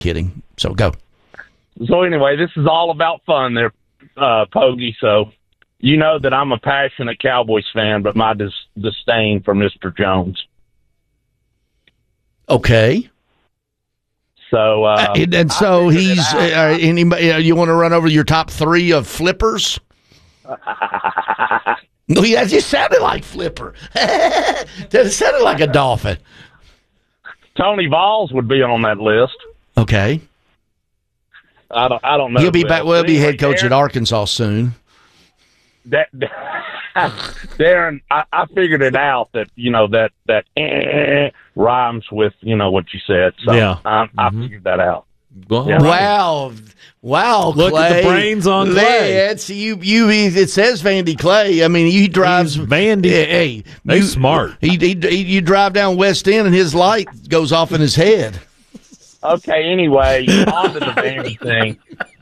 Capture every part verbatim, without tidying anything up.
kidding. So go. So anyway, this is all about fun there, uh, Pogie. So you know that I'm a passionate Cowboys fan, but my dis- disdain for Mister Jones. Okay. So uh, uh, and, and so he's. Uh, anybody? Uh, you want to run over your top three of flippers? No, yeah, just sounded like Flipper. That sounded like a dolphin. Tony Vols would be on that list. Okay. I don't. I don't know. He'll be back. Well, he'll be head coach Darren, at Arkansas soon. That, Darren, I, I figured it out that you know that that eh, rhymes with you know what you said. So yeah, I, I mm-hmm. figured that out. Well, yeah. Wow, wow, Look Clay. at the brains on Clay. It's you. You. It says Vandy Clay. I mean, he drives He's Vandy. Hey, they you, smart. He, he, he. You drive down West End and his light goes off in his head. Okay. Anyway, on to the Vandy thing.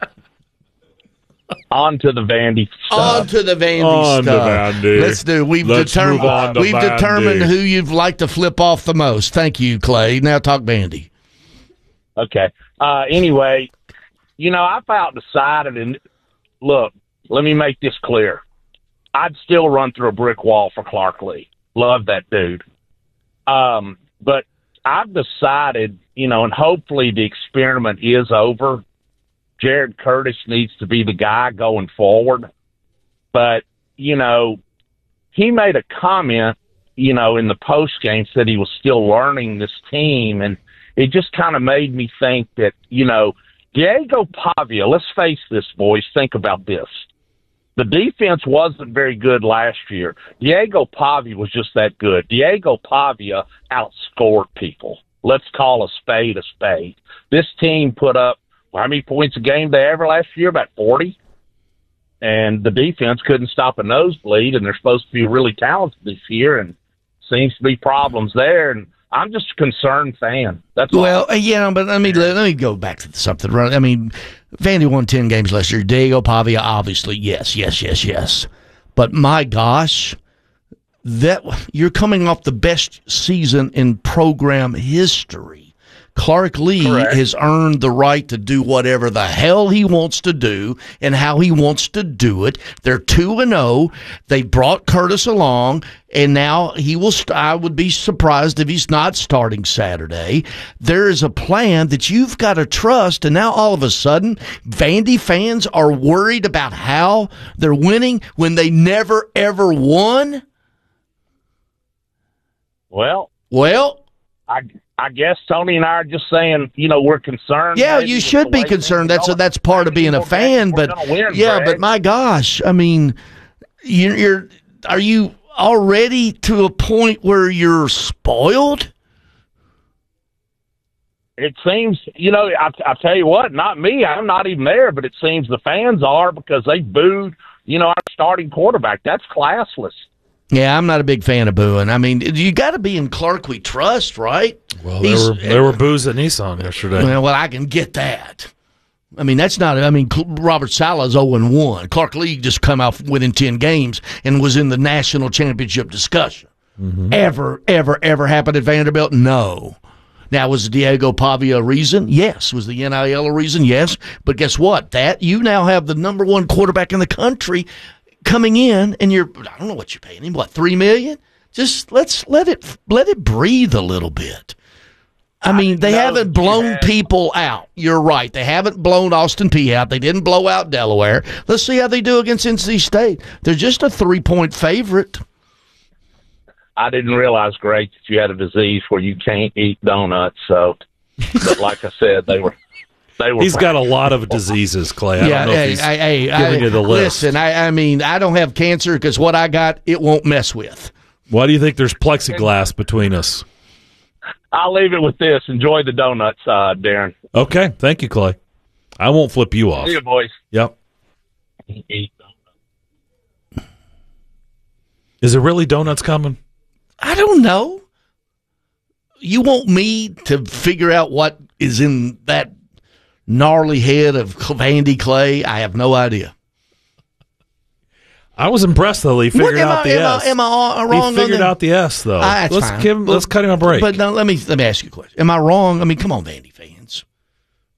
On to the Vandy stuff. On to the Vandy on stuff. To Vandy. Let's do. We've Let's determined. move on to we've Vandy. determined who you'd like to flip off the most. Thank you, Clay. Now talk Vandy. Okay. Uh, anyway, you know, I felt decided, and look, let me make this clear. I'd still run through a brick wall for Clark Lee. Love that dude. Um, but I've decided, you know, and hopefully the experiment is over. Jared Curtis needs to be the guy going forward. But, you know, he made a comment, you know, in the post game, said he was still learning this team. And it just kind of made me think that, you know, Diego Pavia, let's face this, boys, think about this. The defense wasn't very good last year. Diego Pavia was just that good. Diego Pavia outscored people. Let's call a spade a spade. This team put up, how many points a game they ever last year? About forty. And the defense couldn't stop a nosebleed, and they're supposed to be really talented this year, and seems to be problems there. And I'm just a concerned fan. That's well, all. yeah, but let me let, let me go back to something. Right? I mean, Vandy won ten games last year. Diego Pavia, obviously, yes, yes, yes, yes. But my gosh, that you're coming off the best season in program history. Clark Lee Correct. has earned the right to do whatever the hell he wants to do and how he wants to do it. They're two and zero. They brought Curtis along, and now he will. St- I would be surprised if he's not starting Saturday. There is a plan that you've got to trust, and now all of a sudden, Vandy fans are worried about how they're winning when they never ever won. Well, well, I. I guess Tony and I are just saying, you know, we're concerned. Yeah, you should be concerned. That's a, that's part of being a fan. But win, yeah, Greg. but my gosh, I mean, you're, you're are you already to a point where you're spoiled? It seems, you know, I, I tell you what, not me. I'm not even there, but it seems the fans are because they booed, you know, our starting quarterback. That's classless. Yeah, I'm not a big fan of booing. I mean, you got to be in Clark we trust, right? Well, there were, there were boos at Nissan yesterday. Well, well, I can get that. I mean, that's not – I mean, Robert Saleh's oh and one. Clark Lee just come out within ten games and was in the national championship discussion. Mm-hmm. Ever, ever, ever happened at Vanderbilt? No. Now, was Diego Pavia a reason? Yes. Was the N I L a reason? Yes. But guess what? That you now have the number one quarterback in the country – coming in, and you're I don't know what you're paying him, what, three million dollars? Just let's let it let it breathe a little bit. I mean, they haven't blown people out. You're right. They haven't blown Austin Peay out. They didn't blow out Delaware. Let's see how they do against N C State. They're just a three-point favorite. I didn't realize, Greg, that you had a disease where you can't eat donuts. So, but like I said, they were They were He's got a lot of diseases, Clay. I yeah, don't know hey, if he's hey, hey, giving I, you the list. Listen, I, I mean, I don't have cancer because what I got, it won't mess with. Why do you think there's plexiglass between us? I'll leave it with this. Enjoy the donuts, uh, Darren. Okay. Thank you, Clay. I won't flip you off. See you, boys. Yep. Eat donuts. Is there really donuts coming? I don't know. You want me to figure out what is in that gnarly head of Vandy Clay? I have no idea. I was impressed though. He figured what, out I, the am S. I, am I wrong? He figured on out the S though. Ah, that's let's fine. give him, let's cut him a break. But no, let me let me ask you a question. Am I wrong? I mean, come on, Vandy fans.